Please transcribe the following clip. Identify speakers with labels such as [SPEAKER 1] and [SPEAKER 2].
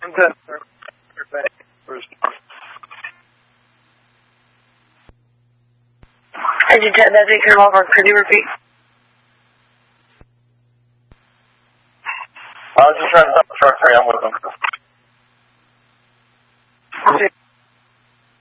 [SPEAKER 1] Engine 10, that's 8 Colonel over. Could you repeat?
[SPEAKER 2] I was just trying to stop the truck 3. I'm with them.